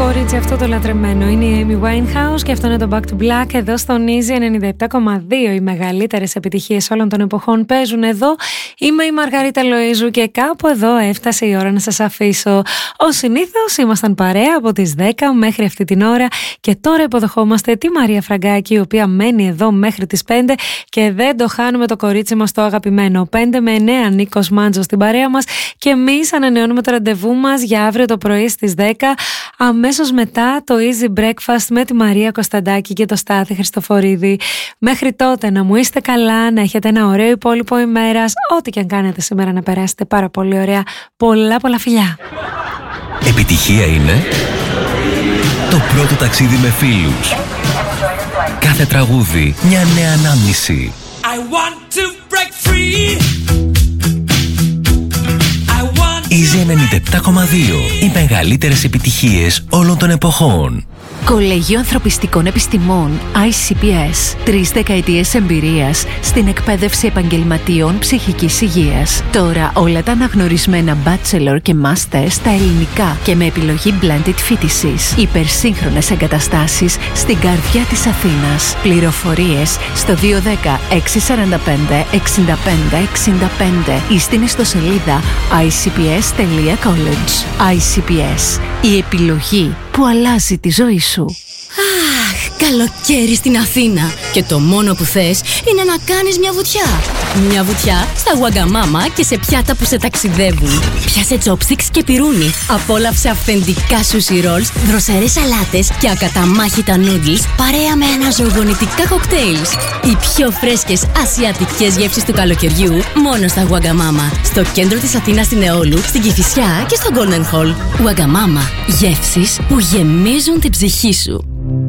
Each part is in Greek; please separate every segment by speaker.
Speaker 1: κορίτσι αυτό το λατρεμένο είναι η Amy Winehouse και αυτό είναι το Back to Black εδώ στο Easy 97,2. Οι μεγαλύτερες επιτυχίες όλων των εποχών παίζουν εδώ. Είμαι η Μαργαρίτα Λοΐζου και κάπου εδώ έφτασε η ώρα να σας αφήσω. Ως συνήθως ήμασταν παρέα από τις 10 μέχρι αυτή την ώρα και τώρα υποδεχόμαστε τη Μαρία Φραγκάκη, η οποία μένει εδώ μέχρι τις 5 και δεν το χάνουμε το κορίτσι μας το αγαπημένο. 5 με 9 Νίκος Μάντζος στην παρέα μας και εμείς ανανεώνουμε το ραντεβού μας για αύριο το πρωί στις 10. Αμέσως μετά το Easy Breakfast με τη Μαρία Κωνσταντάκη και το Στάθη Χριστοφορίδη. Μέχρι τότε να μου είστε καλά, να έχετε ένα ωραίο υπόλοιπο ημέρας, ό,τι και αν κάνετε σήμερα να περάσετε πάρα πολύ ωραία. Πολλά φιλιά.
Speaker 2: Επιτυχία είναι το πρώτο ταξίδι με φίλους. Κάθε τραγούδι μια νέα ανάμνηση.
Speaker 3: I want to break free.
Speaker 2: Easy 97,2. Οι μεγαλύτερες επιτυχίες όλων των εποχών.
Speaker 4: Κολέγιο Ανθρωπιστικών Επιστημών ICPS. 3 δεκαετίες εμπειρίας στην εκπαίδευση επαγγελματίων ψυχικής υγείας. Τώρα όλα τα αναγνωρισμένα bachelor και master στα ελληνικά και με επιλογή blended φοιτησης. Υπερσύγχρονες εγκαταστάσεις στην καρδιά της Αθήνας. Πληροφορίες στο 210 645 65 65 ή στην ιστοσελίδα icps.college. ICPS. Η επιλογή που αλλάζει τη ζωή σου.
Speaker 5: Αχ, καλοκαίρι στην Αθήνα. Και το μόνο που θες είναι να κάνεις μια βουτιά. Μια βουτιά στα Wagamama και σε πιάτα που σε ταξιδεύουν. Πιάσε chopsticks και πυρούνι. Απόλαυσε αυθεντικά sushi rolls, δροσερές σαλάτες και ακαταμάχητα noodles παρέα με αναζωογονητικά κοκτέιλς. Οι πιο φρέσκες ασιατικές γεύσεις του καλοκαιριού μόνο στα Wagamama. Στο κέντρο της Αθήνας στην Εόλου, στην Κηφισιά και στο Golden Hall. Wagamama. Γεύσεις που γεμίζουν την ψυχή σου.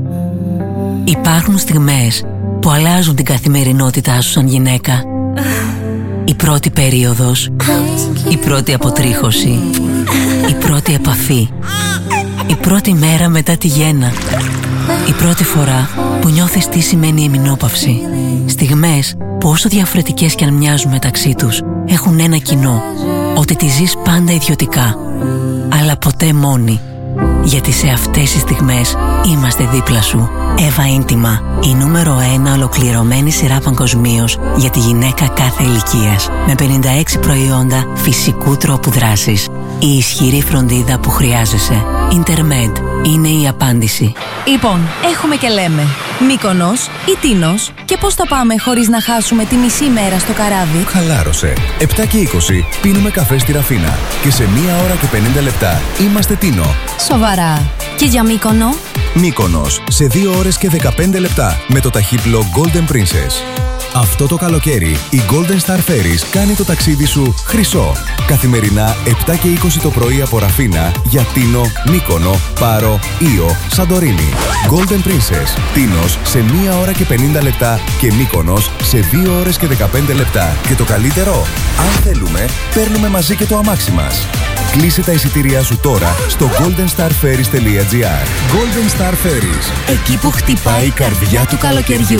Speaker 6: Υπάρχουν στιγμές που αλλάζουν την καθημερινότητά σου σαν γυναίκα. Η πρώτη περίοδος, η πρώτη αποτρίχωση, η πρώτη επαφή, η πρώτη μέρα μετά τη γέννα, η πρώτη φορά που νιώθεις τι σημαίνει εμεινόπαυση. Στιγμές που όσο διαφορετικές κι αν μοιάζουν μεταξύ τους, έχουν ένα κοινό, ότι τη ζεις πάντα ιδιωτικά, αλλά ποτέ μόνη. Γιατί σε αυτές τις στιγμές είμαστε δίπλα σου. Εύα Ίντιμα, η νούμερο 1 ολοκληρωμένη σειρά παγκοσμίως για τη γυναίκα κάθε ηλικίας. Με 56 προϊόντα φυσικού τρόπου δράσης. Η ισχυρή φροντίδα που χρειάζεσαι. Intermed είναι η απάντηση.
Speaker 7: Λοιπόν, έχουμε και λέμε Μύκονος ή Τίνος. Και πώς θα πάμε χωρίς να χάσουμε τη μισή μέρα στο καράβι?
Speaker 8: Χαλάρωσε. 7 και 20 πίνουμε καφέ στη Ραφίνα. Και σε 1 ώρα και 50 λεπτά είμαστε Τίνο.
Speaker 7: Σοβαρά. Και για Μύκονο?
Speaker 8: Μύκονος σε 2 ώρες και 15 λεπτά με το ταχύπλο Golden Princess. Αυτό το καλοκαίρι η Golden Star Ferries κάνει το ταξίδι σου χρυσό. Καθημερινά 7 και 20 το πρωί από Ραφίνα για Τίνο, Μύκονο, Πάρο, Ήο, Σαντορίνη. Golden Princess. Τίνος σε 1 ώρα και 50 λεπτά και Μύκονος σε 2 ώρες και 15 λεπτά. Και το καλύτερο, αν θέλουμε, παίρνουμε μαζί και το αμάξι μας. Κλείσε τα εισιτήριά σου τώρα στο goldenstarferries.gr. Golden Star Ferries.
Speaker 4: Εκεί που χτυπάει η καρδιά του καλοκαιριού.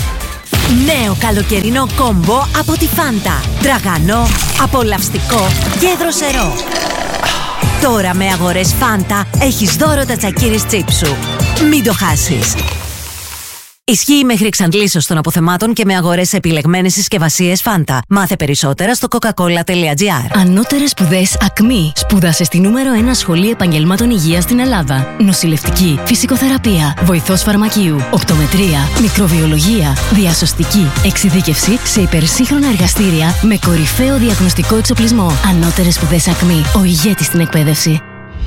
Speaker 4: Νέο καλοκαιρινό κόμπο από τη Φάντα. Τραγανό, απολαυστικό και δροσερό. Τώρα με αγορές Φάντα έχεις δώρο τα τσακίρις τσίπ σου. Μην το χάσεις. Ισχύει μέχρι εξαντλήσεως των αποθεμάτων και με αγορές σε επιλεγμένες συσκευασίες Φάντα. Μάθε περισσότερα στο coca-cola.gr.
Speaker 5: Ανώτερες σπουδές ΑΚΜΗ. Σπούδασε στη νούμερο 1 σχολή επαγγελμάτων υγείας στην Ελλάδα. Νοσηλευτική, φυσικοθεραπεία, βοηθός φαρμακείου, οπτομετρία, μικροβιολογία, διασωστική, εξειδίκευση σε υπερσύγχρονα εργαστήρια με κορυφαίο διαγνωστικό εξοπλισμό. Ανώτερες σπουδές ΑΚΜΗ. Ο ηγέτης στην εκπαίδευση.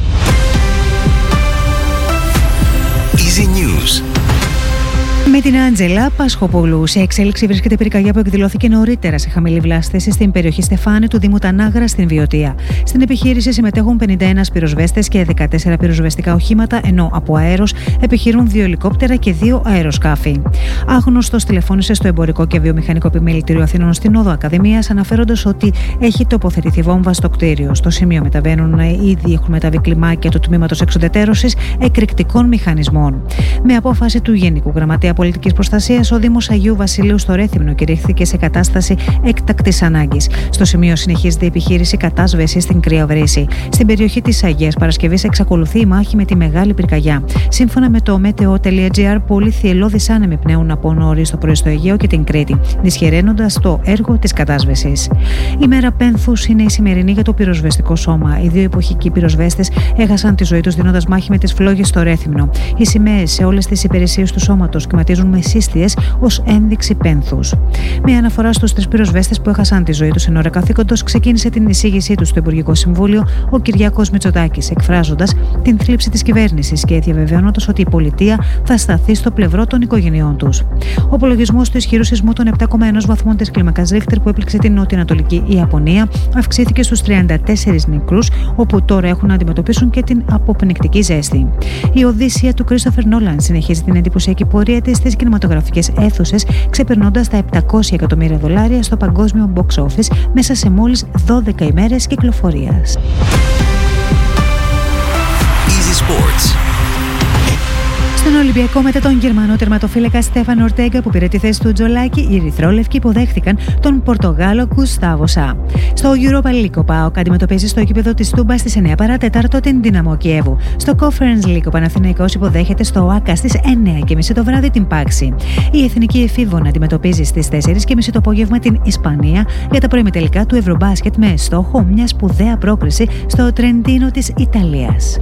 Speaker 2: Easy News.
Speaker 9: Με την Άντζελα Πασχοπούλου. Σε εξέλιξη βρίσκεται πυρκαγιά που εκδηλώθηκε νωρίτερα σε χαμηλή βλάστηση στην περιοχή Στεφάνη του Δήμου Τανάγρα στην Βιωτία. Στην επιχείρηση συμμετέχουν 51 πυροσβέστες και 14 πυροσβεστικά οχήματα, ενώ από αέρος επιχειρούν 2 ελικόπτερα και 2 αεροσκάφη. Άγνωστος τηλεφώνησε στο Εμπορικό και Βιομηχανικό Επιμελητήριο Αθηνών στην Όδο Ακαδημίας, αναφέροντας ότι έχει τοποθετηθεί βόμβα στο κτίριο. Στο σημείο ήδη έχουν μεταβεί κλιμάκια του τμήματος εξουδετερώσης εκρηκτικών μηχανισμών. Με απόφαση του Γενικού Γραμματέα πολιτικής προστασίας, ο Δήμος Αγίου Βασιλείου στο Ρέθυμνο κηρύχθηκε σε κατάσταση έκτακτης ανάγκης. Στο σημείο συνεχίζεται η επιχείρηση κατάσβεσης στην Κρύα Βρύση. Στην περιοχή της Αγίας Παρασκευής εξακολουθεί η μάχη με τη μεγάλη πυρκαγιά. Σύμφωνα με το meteo.gr, πολλοί θυελλώδεις άνεμοι πνέουν από νωρίς το πρωί στο Αιγαίο και την Κρήτη, δυσχεραίνοντας το έργο της κατάσβεσης. Η μέρα Πένθους είναι η σημερινή για το πυροσβεστικό σώμα. Οι δύο εποχικοί πυροσβέστες έχασαν τη ζωή τους δίνοντας μάχη με τις φλόγες στο Ρέθυμνο. Οι σημαίες σε όλες τις υπηρεσίες του σώματος σχηματίζουν με σύστιες ως ένδειξη πένθους. Με αναφορά στους 3 πυροσβέστες που έχασαν τη ζωή τους εν ώρα καθήκοντος, ξεκίνησε την εισήγησή τους στο Υπουργικό Συμβούλιο ο Κυριάκος Μητσοτάκης, εκφράζοντας την θλίψη της κυβέρνησης και διαβεβαιώνοντας ότι η πολιτεία θα σταθεί στο πλευρό των οικογενειών τους. Ο απολογισμός του ισχυρού σεισμού των 7,1 βαθμών της κλίμακας Ρίχτερ που έπληξε την νοτιοανατολική Ιαπωνία αυξήθηκε στους 34 νεκρούς, όπου τώρα έχουν να αντιμετωπίσουν και την αποπνικτική ζέστη. Η Οδύσσεια του Κρίστοφερ Νόλαν συνεχίζει την εντυπωσιακή πορεία της στις κινηματογραφικές αίθουσες, ξεπερνώντας τα $700 εκατομμύρια στο παγκόσμιο box office μέσα σε μόλις 12 ημέρες κυκλοφορίας.
Speaker 2: Easy Sports.
Speaker 9: Στον Ολυμπιακό, μετά τον Γερμανό τερματοφύλακα Στέφαν Ορτέγκα που πήρε τη θέση του Τζολάκη, οι Ερυθρόλευκοι υποδέχθηκαν τον Πορτογάλο Γκουστάβο Σα. Στο Europa League, ο ΠΑΟΚ αντιμετωπίζει στο γήπεδο της Τούμπα στις 9 παρά τέταρτο την Δυναμό Κιέβου. Στο Conference League, ο Παναθηναϊκός υποδέχεται στο ΟΑΚΑ στις 9:30 το βράδυ την Πάξη. Η Εθνική Εφήβων αντιμετωπίζει στις 4:30 το απόγευμα την Ισπανία για τα προημιτελικά του Ευρωμπάσκετ με στόχο μια σπουδαία πρόκριση στο Τρεντίνο της Ιταλίας.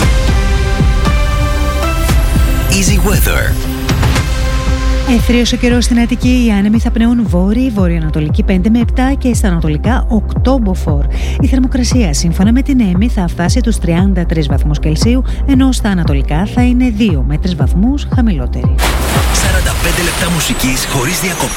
Speaker 2: Easy Weather.
Speaker 9: Εθρίος ο καιρός στην Αττική, οι άνεμοι θα πνέουν βόρειο-βορειοανατολική 5 με 7 και στα ανατολικά 8 μποφόρ. Η θερμοκρασία σύμφωνα με την ΕΜΗ θα φτάσει τους 33 βαθμούς Κελσίου, ενώ στα ανατολικά θα είναι 2 με 3 βαθμούς χαμηλότερη.
Speaker 2: 45 λεπτά μουσικής χωρίς διακοπές.